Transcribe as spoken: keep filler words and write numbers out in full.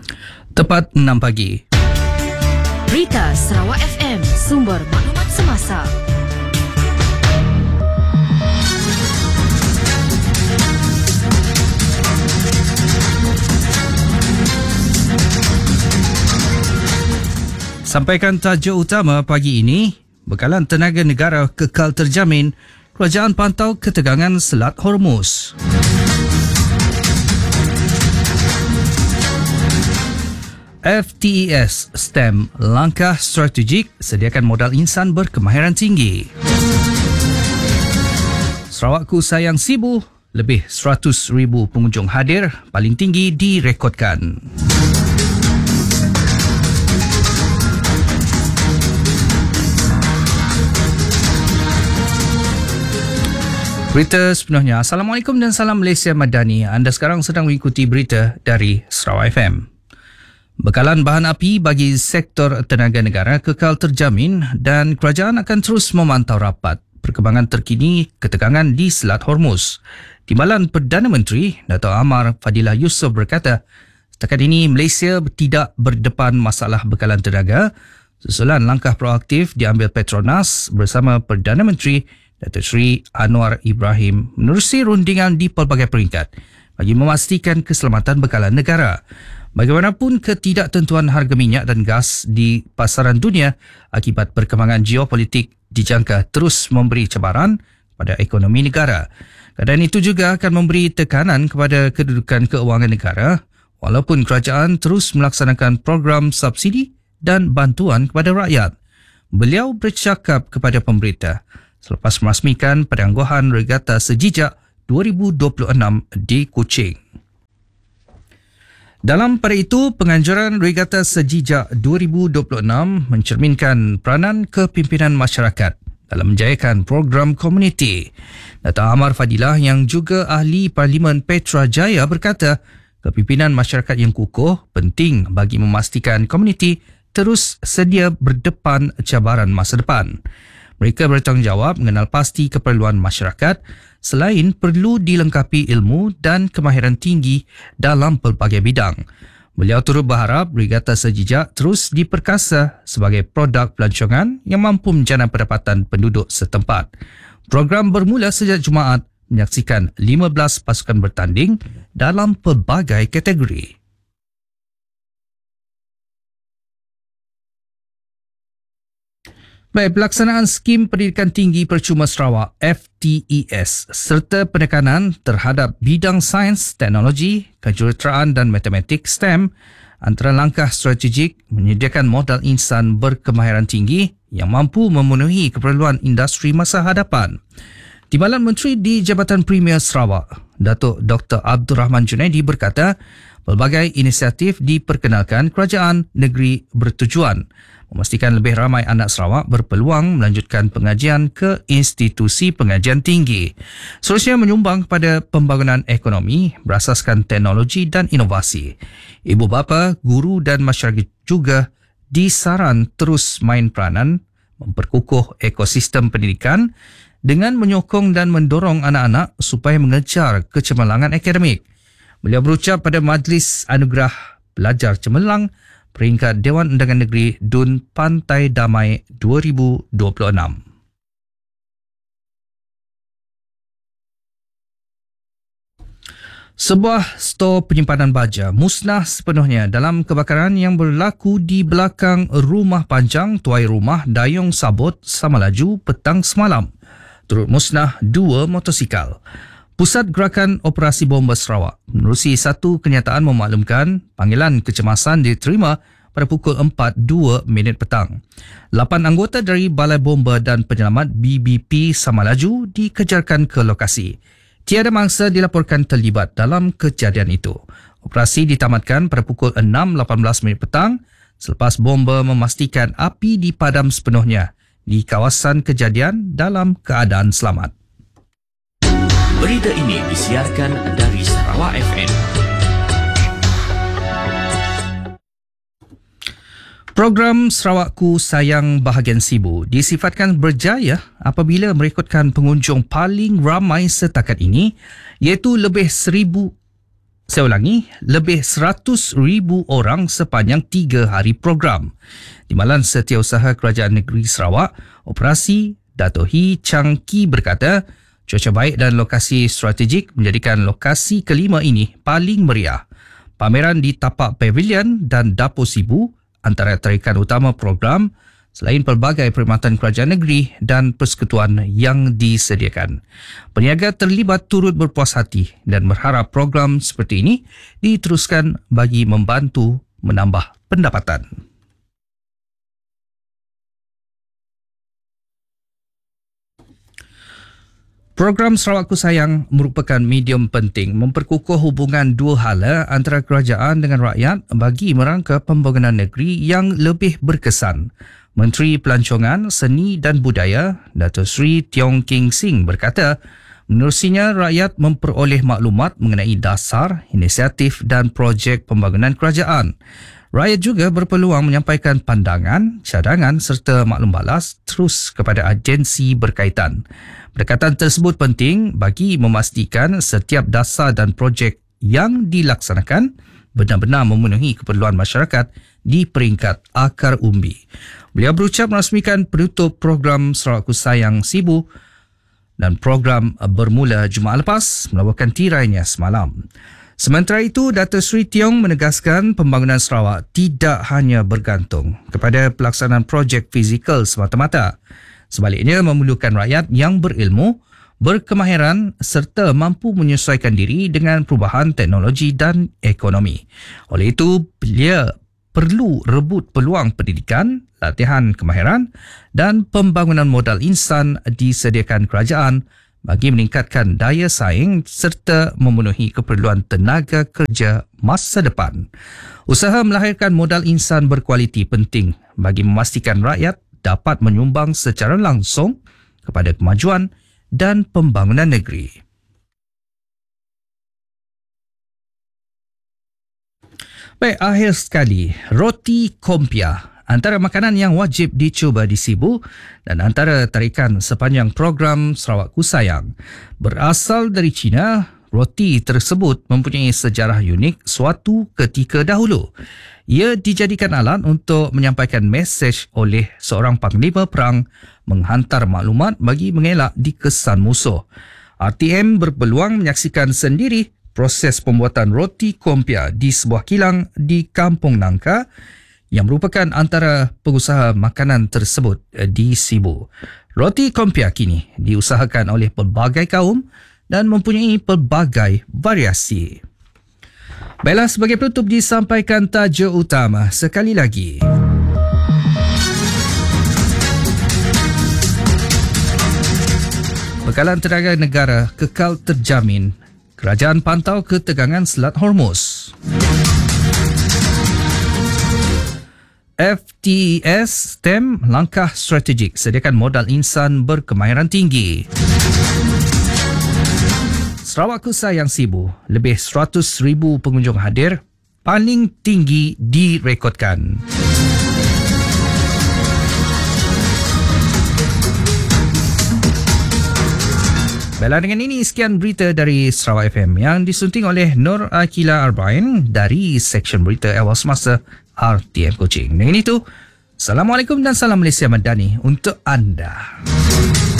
Tepat enam pagi. Berita Sarawak F M, sumber maklumat semasa. Sampaikan tajuk utama pagi ini, bekalan tenaga negara kekal terjamin, kerajaan pantau ketegangan Selat Hormuz. F T E S STEM langkah strategik sediakan modal insan berkemahiran tinggi. Sarawakku sayang Sibu, lebih seratus ribu pengunjung hadir, paling tinggi direkodkan. Berita sepenuhnya. Assalamualaikum dan salam Malaysia Madani. Anda sekarang sedang mengikuti berita dari Sarawak F M. Bekalan bahan api bagi sektor tenaga negara kekal terjamin dan kerajaan akan terus memantau rapat perkembangan terkini ketegangan di Selat Hormuz. Timbalan Perdana Menteri Dato' Amar Fadilah Yusof berkata, setakat ini Malaysia tidak berdepan masalah bekalan tenaga susulan langkah proaktif diambil Petronas bersama Perdana Menteri Datuk Seri Anwar Ibrahim menerusi rundingan di pelbagai peringkat bagi memastikan keselamatan bekalan negara. Bagaimanapun ketidaktentuan harga minyak dan gas di pasaran dunia akibat perkembangan geopolitik dijangka terus memberi cabaran pada ekonomi negara. Keadaan itu juga akan memberi tekanan kepada kedudukan keuangan negara walaupun kerajaan terus melaksanakan program subsidi dan bantuan kepada rakyat. Beliau bercakap kepada pemberita selepas merasmikan penangguhan regata sejijak dua ribu dua puluh enam di Kuching. Dalam pada itu, penganjuran regata sejijak dua ribu dua puluh enam mencerminkan peranan kepimpinan masyarakat dalam menjayakan program komuniti. Dato' Amar Fadilah yang juga ahli Parlimen Petra Jaya berkata, kepimpinan masyarakat yang kukuh penting bagi memastikan komuniti terus sedia berdepan cabaran masa depan. Mereka bertanggungjawab mengenal pasti keperluan masyarakat selain perlu dilengkapi ilmu dan kemahiran tinggi dalam pelbagai bidang. Beliau turut berharap regata sejijak terus diperkasa sebagai produk pelancongan yang mampu menjana pendapatan penduduk setempat. Program bermula sejak Jumaat menyaksikan lima belas pasukan bertanding dalam pelbagai kategori. Baik, pelaksanaan skim pendidikan tinggi percuma Sarawak F T E S serta penekanan terhadap bidang sains, teknologi, kejuruteraan dan matematik STEM antara langkah strategik menyediakan modal insan berkemahiran tinggi yang mampu memenuhi keperluan industri masa hadapan. Timbalan Menteri di Jabatan Premier Sarawak, Datuk Doktor Abdul Rahman Junaidi berkata, pelbagai inisiatif diperkenalkan kerajaan negeri bertujuan memastikan lebih ramai anak Sarawak berpeluang melanjutkan pengajian ke institusi pengajian tinggi. Seterusnya menyumbang kepada pembangunan ekonomi berasaskan teknologi dan inovasi. Ibu bapa, guru dan masyarakat juga disaran terus main peranan memperkukuh ekosistem pendidikan dengan menyokong dan mendorong anak-anak supaya mengejar kecemerlangan akademik. Beliau berucap pada Majlis Anugerah Pelajar Cemerlang peringkat Dewan Undangan Negeri D U N Pantai Damai dua ribu dua puluh enam. Sebuah stor penyimpanan baja musnah sepenuhnya dalam kebakaran yang berlaku di belakang Rumah Panjang Tuai Rumah Dayung Sabot Samalaju petang semalam. Turut musnah dua motosikal. Pusat Gerakan Operasi Bomba Sarawak menerusi satu kenyataan memaklumkan panggilan kecemasan diterima pada pukul empat dua minit petang. Lapan anggota dari Balai Bomba dan Penyelamat B B P Samalaju dikejarkan ke lokasi. Tiada mangsa dilaporkan terlibat dalam kejadian itu. Operasi ditamatkan pada pukul enam lapan belas minit petang selepas bomba memastikan api dipadam sepenuhnya di kawasan kejadian dalam keadaan selamat. Berita ini disiarkan dari Sarawak F M. Program Sarawakku Sayang Bahagian Sibu disifatkan berjaya apabila merekodkan pengunjung paling ramai setakat ini iaitu lebih seribu Saya ulangi, lebih seratus ribu orang sepanjang tiga hari program. Timbalan Setiausaha Kerajaan Negeri Sarawak, Operasi Dato' Hee Chang Kee berkata, cuaca baik dan lokasi strategik menjadikan lokasi kelima ini paling meriah. Pameran di Tapak Pavilion dan Dapur Sibu antara tarikan utama program selain pelbagai perkhidmatan kerajaan negeri dan persekutuan yang disediakan. Peniaga terlibat turut berpuas hati dan berharap program seperti ini diteruskan bagi membantu menambah pendapatan. Program Sarawakku Sayang merupakan medium penting memperkukuh hubungan dua hala antara kerajaan dengan rakyat bagi merangka pembangunan negeri yang lebih berkesan. Menteri Pelancongan, Seni dan Budaya, Dato' Sri Tiong King Sing berkata, menerusinya rakyat memperoleh maklumat mengenai dasar, inisiatif dan projek pembangunan kerajaan. Rakyat juga berpeluang menyampaikan pandangan, cadangan serta maklum balas terus kepada agensi berkaitan. Pendekatan tersebut penting bagi memastikan setiap dasar dan projek yang dilaksanakan benar-benar memenuhi keperluan masyarakat di peringkat akar umbi. Beliau berucap merasmikan penutup program Sarawakku Sayang Sibu dan program bermula Jumaat lepas melabuhkan tirainya semalam. Sementara itu, Dato' Sri Tiong menegaskan pembangunan Sarawak tidak hanya bergantung kepada pelaksanaan projek fizikal semata-mata. Sebaliknya, memerlukan rakyat yang berilmu, berkemahiran serta mampu menyesuaikan diri dengan perubahan teknologi dan ekonomi. Oleh itu, beliau perlu rebut peluang pendidikan, latihan kemahiran dan pembangunan modal insan disediakan kerajaan bagi meningkatkan daya saing serta memenuhi keperluan tenaga kerja masa depan. Usaha melahirkan modal insan berkualiti penting bagi memastikan rakyat dapat menyumbang secara langsung kepada kemajuan dan pembangunan negeri. Baik, akhir sekali, roti kompia antara makanan yang wajib dicuba di Sibu dan antara tarikan sepanjang program Sarawakku Sayang. Berasal dari China, roti tersebut mempunyai sejarah unik suatu ketika dahulu. Ia dijadikan alat untuk menyampaikan mesej oleh seorang panglima perang menghantar maklumat bagi mengelak dikesan musuh. R T M berpeluang menyaksikan sendiri proses pembuatan roti kompia di sebuah kilang di Kampung Nangka yang merupakan antara pengusaha makanan tersebut di Sibu. Roti kompia kini diusahakan oleh pelbagai kaum dan mempunyai pelbagai variasi. Baiklah, sebagai penutup disampaikan tajuk utama sekali lagi. Bekalan tenaga negara kekal terjamin. Kerajaan pantau ketegangan Selat Hormuz. F T E S S T E M langkah strategik sediakan modal insan berkemahiran tinggi. Sarawakku Sayang Sibu, lebih seratus ribu pengunjung hadir, paling tinggi direkodkan. Baiklah, dengan ini sekian berita dari Sarawak F M yang disunting oleh Nur Akila Arbain dari Seksyen Berita Awal Semasa R T M Kuching. Dengan itu, Assalamualaikum dan salam Malaysia Madani untuk anda.